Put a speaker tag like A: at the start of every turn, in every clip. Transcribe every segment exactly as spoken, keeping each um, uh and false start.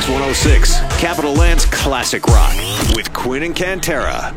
A: Pix one oh six, Capital Land's classic rock with Quinn and Cantera.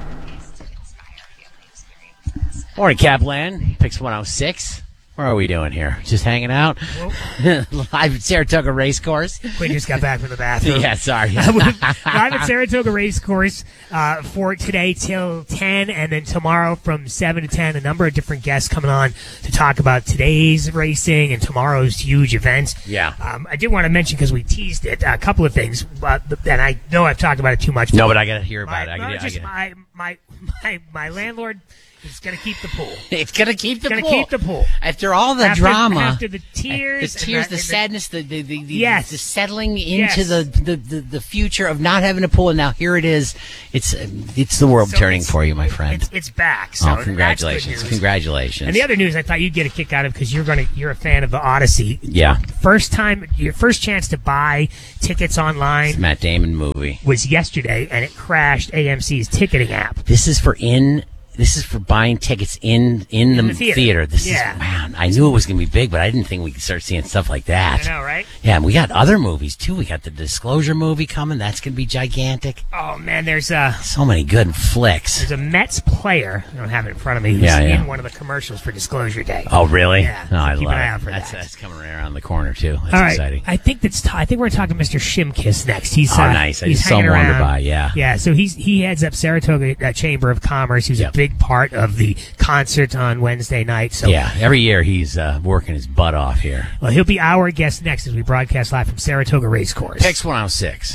B: Morning, Capland. Pix one oh six. What are we doing here? Just hanging out? Live at Saratoga Racecourse.
C: Quinn just got back from the bathroom.
B: Yeah, sorry.
C: Live at Saratoga Racecourse uh, for today till ten, and then tomorrow from seven to ten, a number of different guests coming on to talk about today's racing and tomorrow's huge events.
B: Yeah.
C: Um, I did want to mention, because we teased it, a couple of things, uh, and I know I've talked about it too much.
B: No, but I got to hear
C: my,
B: about it. I
C: no,
B: gotta,
C: just
B: I gotta.
C: my, my, my, my landlord is going to keep the pool.
B: It's going to keep the
C: Gonna
B: pool.
C: keep the pool.
B: After all the
C: After-
B: drama.
C: after the tears
B: The
C: and
B: tears,
C: that-
B: the
C: and the-
B: sadness, the, the, the, the,
C: Yes.
B: the settling into
C: Yes.
B: the, the, the, the future of not having a pool. And now here it is. It's it's the world
C: So
B: turning
C: it's-
B: for you, my friend.
C: It's, it's back. So
B: oh,
C: that's
B: congratulations.
C: good news.
B: Congratulations.
C: And the other news I thought you'd get a kick out of, because you're going to you're a fan of the Odyssey.
B: Yeah.
C: First time, your first chance to buy tickets online
B: It's a Matt Damon movie.
C: was yesterday, and it crashed A M C's ticketing app.
B: This is for in. This is for buying tickets in in the,
C: In the theater.
B: This
C: Yeah.
B: is man. I knew it was going to be big, but I didn't think we could start seeing stuff like that.
C: I know, right?
B: Yeah, and we got other movies too. We got the Disclosure movie coming. That's going to be gigantic.
C: Oh man, there's a
B: So many good flicks.
C: there's a Mets player. I don't have it in front of me. Who's
B: Yeah, yeah.
C: in one of the commercials for Disclosure Day.
B: Oh, really?
C: Yeah,
B: No, I
C: keep
B: love
C: an eye
B: it.
C: out for
B: that's,
C: that.
B: that's coming right around the corner too. That's
C: All right,
B: exciting.
C: I think that's. T- I think we're talking Mister Shimkiss next. He's
B: Oh,
C: uh,
B: nice. I
C: He's
B: just saw him
C: hanging
B: wander
C: around.
B: by, yeah.
C: yeah. So he's he heads up Saratoga uh, Chamber of Commerce. He was
B: Yep.
C: a big part of the concert on Wednesday night. So
B: Yeah, every year he's uh, working his butt off here.
C: well, he'll be our guest next as we broadcast live from Saratoga Racecourse.
B: Pix one oh six.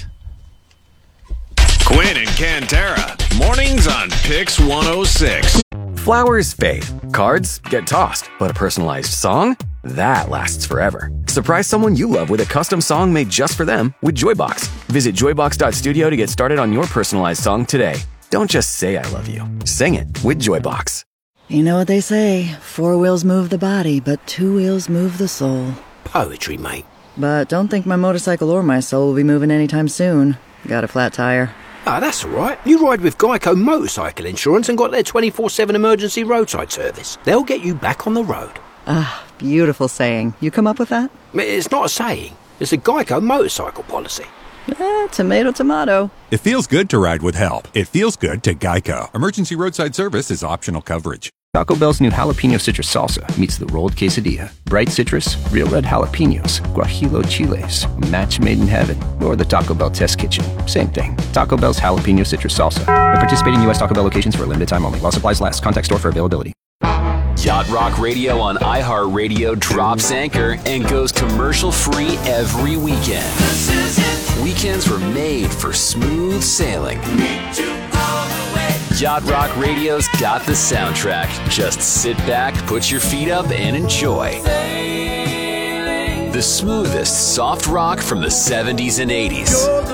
A: Quinn and Cantera, mornings on Pix one oh six.
D: Flowers fade, cards get tossed, but a personalized song? That lasts forever. Surprise someone you love with a custom song made just for them with Joybox. Visit joybox dot studio to get started on your personalized song today. Don't just say I love you. Sing it with Joybox.
E: You know what they say, four wheels move the body, but two wheels move the soul.
F: Poetry, mate.
E: But don't think my motorcycle or my soul will be moving anytime soon. Got a flat tire.
F: Ah, that's all right. You ride with Geico Motorcycle Insurance and got their twenty-four seven emergency roadside service. They'll get you back on the road.
E: Ah, beautiful saying. You come up with that?
F: It's not a saying. It's a Geico motorcycle policy.
E: Eh, tomato, tomato.
G: It feels good to ride with help. It feels good to Geico. Emergency roadside service is optional coverage.
H: Taco Bell's new jalapeno citrus salsa meets the rolled quesadilla. Bright citrus, real red jalapenos, guajillo chiles, a match made in heaven, or the Taco Bell test kitchen. Same thing. Taco Bell's jalapeno citrus salsa. At participating U S Taco Bell locations for a limited time only. While supplies last. Contact store for availability.
I: Yacht Rock Radio on iHeartRadio drops anchor and goes commercial-free every weekend. Weekends were made for smooth sailing. Yacht Rock Radio's got the soundtrack. Just sit back, put your feet up, and enjoy. The smoothest soft rock from the seventies and eighties.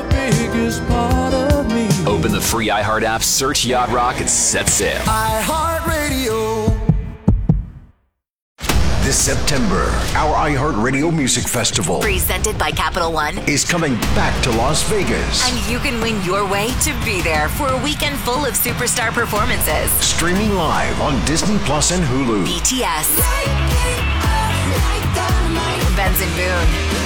I: Open the free iHeart app, search Yacht Rock, and set sail.
J: iHeartRadio. This September, our iHeartRadio Music Festival,
K: presented by Capital One,
J: is coming back to Las Vegas.
K: And you can win your way to be there for a weekend full of superstar performances.
J: Streaming live on Disney Plus and Hulu.
K: B T S, Benson Boone,